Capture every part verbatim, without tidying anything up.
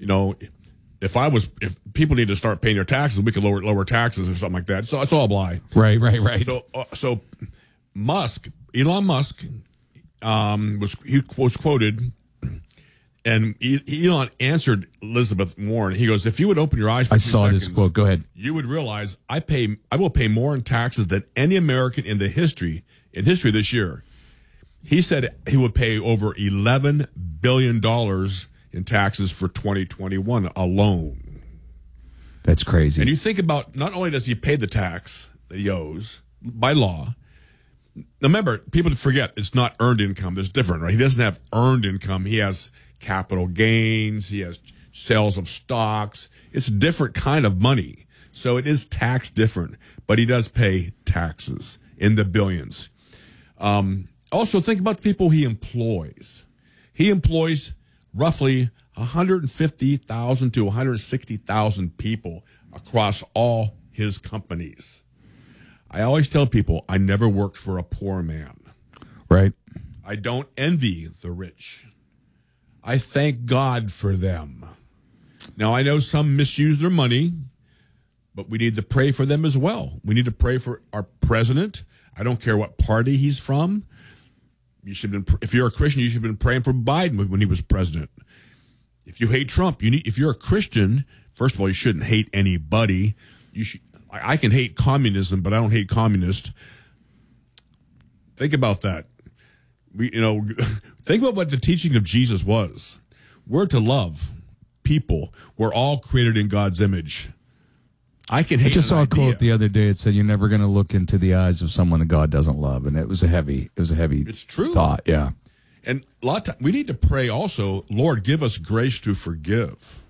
know, if I was, if people need to start paying their taxes, we could lower lower taxes or something like that. So it's all lie. Right, right, right. So, uh, so Musk, Elon Musk, um, was he was quoted, and Elon answered Elizabeth Warren. He goes, "If you would open your eyes, for I two saw seconds, this quote. Go ahead. You would realize I pay, I will pay more in taxes than any American in the history in history this year." He said he would pay over eleven billion dollars in taxes for twenty twenty-one alone. That's crazy. And you think about, not only does he pay the tax that he owes by law. Now remember, people forget it's not earned income. There's different, right? He doesn't have earned income. He has capital gains. He has sales of stocks. It's a different kind of money. So it is taxed different, but he does pay taxes in the billions. Um, also, think about the people he employs. He employs roughly one hundred fifty thousand to one hundred sixty thousand people across all his companies. I always tell people I never worked for a poor man. Right. I don't envy the rich. I thank God for them. Now, I know some misuse their money, but we need to pray for them as well. We need to pray for our president. I don't care what party he's from. You should have been, if you're a Christian, you should have been praying for Biden when he was president. If you hate Trump, you need, if you're a Christian, first of all, you shouldn't hate anybody. You should, I, I can hate communism, but I don't hate communists. Think about that. We, you know, think about what the teaching of Jesus was. We're to love people. We're all created in God's image. I can hate I just saw a idea. quote the other day. It said, "You're never going to look into the eyes of someone that God doesn't love," and it was a heavy, it was a heavy. It's true. Thought, yeah. And a lot of time, we need to pray also, Lord, give us grace to forgive.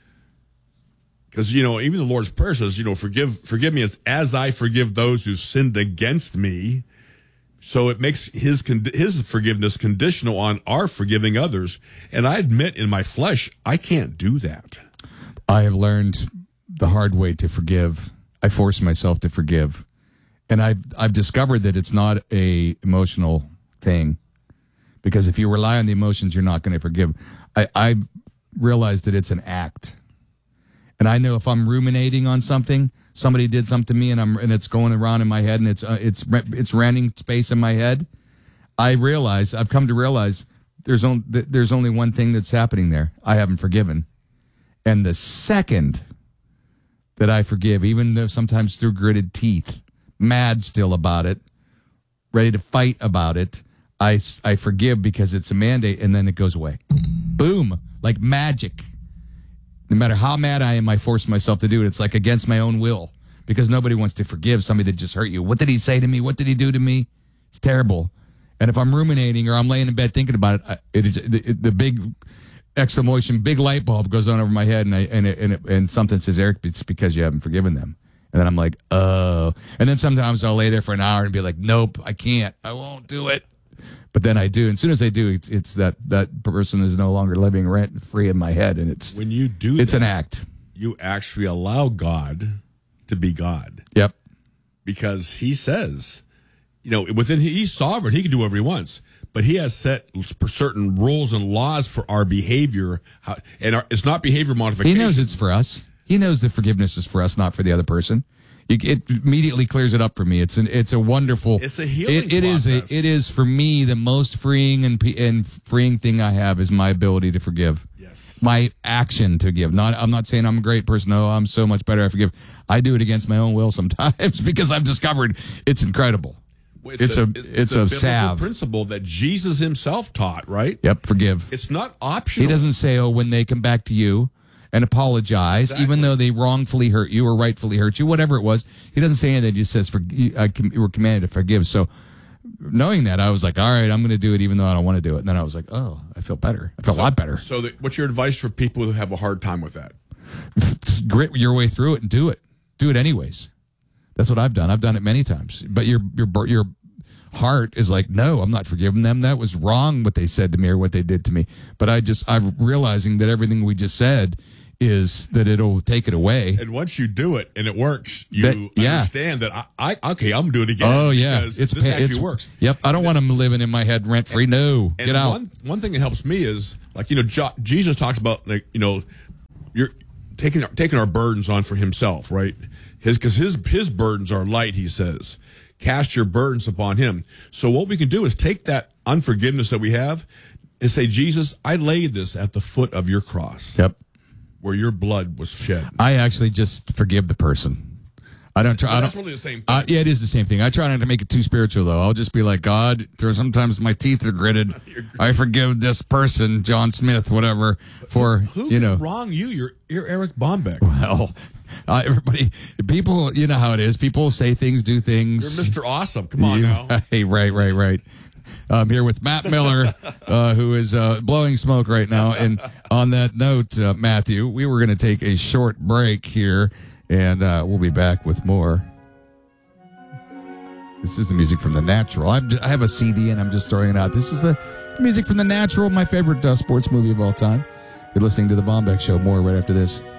Because, you know, even the Lord's Prayer says, you know, forgive forgive me as, as I forgive those who sinned against me. So it makes his his forgiveness conditional on our forgiving others. And I admit in my flesh, I can't do that. I have learned the hard way to forgive. I force myself to forgive. And I've, I've discovered that it's not a emotional thing. Because if you rely on the emotions, you're not going to forgive. I, I've realized that it's an act. And I know if I'm ruminating on something, somebody did something to me, and I'm and it's going around in my head, and it's uh, it's it's renting space in my head. I realize I've come to realize there's only there's only one thing that's happening there. I haven't forgiven, and the second that I forgive, even though sometimes through gritted teeth, mad still about it, ready to fight about it, I I forgive because it's a mandate, and then it goes away. Boom, like magic. No matter how mad I am, I force myself to do it. It's like against my own will because nobody wants to forgive somebody that just hurt you. What did he say to me? What did he do to me? It's terrible. And if I'm ruminating or I'm laying in bed thinking about it, it, it, it the big exclamation, big light bulb goes on over my head, and I, and it, and, it, and something says, "Eric, it's because you haven't forgiven them." And then I'm like, oh. And then sometimes I'll lay there for an hour and be like, nope, I can't. I won't do it. But then I do. And as soon as I do, it's it's that that person is no longer living rent free in my head, and it's when you do it's that, an act. You actually allow God to be God. Yep. Because he says, you know, within he's sovereign, he can do whatever he wants, but he has set certain rules and laws for our behavior, how, and our, it's not behavior modification. He knows it's for us. He knows that forgiveness is for us, not for the other person. It, it immediately clears it up for me. It's an it's a wonderful. It's a healing it, it process. is a, it is for me the most freeing and and freeing thing I have is my ability to forgive. Yes. My action to give. Not I'm not saying I'm a great person. No, I'm so much better. I forgive. I do it against my own will sometimes because I've discovered it's incredible. It's, it's a, a it's, it's a, a, a salve principle that Jesus himself taught. Right. Yep. Forgive. It's not optional. He doesn't say, "Oh, when they come back to you and apologize," exactly. even though they wrongfully hurt you or rightfully hurt you, whatever it was. He doesn't say anything. He just says, for, I com- "We're commanded to forgive." So, knowing that, I was like, "All right, I'm going to do it, even though I don't want to do it." And then I was like, "Oh, I feel better. I feel so, a lot better." So, the, what's your advice for people who have a hard time with that? Grit your way through it and do it. Do it anyways. That's what I've done. I've done it many times. But your your your heart is like, no, I'm not forgiving them. That was wrong what they said to me or what they did to me. But I just I'm realizing that everything we just said is that it'll take it away. And once you do it and it works, you that, yeah. understand that I, I okay, I'm doing it again. Oh yeah, because it's this pa- actually it's, works. Yep, I don't want them living in my head rent free. No, And get out. One one thing that helps me is like you know jo- Jesus talks about like you know you're taking taking our burdens on for himself, right? His because his his burdens are light, he says. Cast your burdens upon him. So what we can do is take that unforgiveness that we have and say, Jesus, I laid this at the foot of your cross. Yep. Where your blood was shed. I actually just forgive the person. I don't try. Well, I that's don't, really the same thing. Uh, yeah, it is the same thing. I try not to make it too spiritual, though. I'll just be like, God, there sometimes my teeth are gritted. I forgive this person, John Smith, whatever, for, who, who you know. wrong you? You're, you're Eric Bombeck. Well, uh, everybody, people, you know how it is. People say things, do things. You're Mister Awesome. Come on You- now. Hey, right, right, right. I'm here with Matt Miller, uh, who is uh, blowing smoke right now. And on that note, uh, Matthew, we were going to take a short break here, and uh, we'll be back with more. This is the music from The Natural. I'm just, I have a C D, and I'm just throwing it out. This is the music from The Natural, my favorite uh, sports movie of all time. You're listening to The Bombeck Show. More right after this.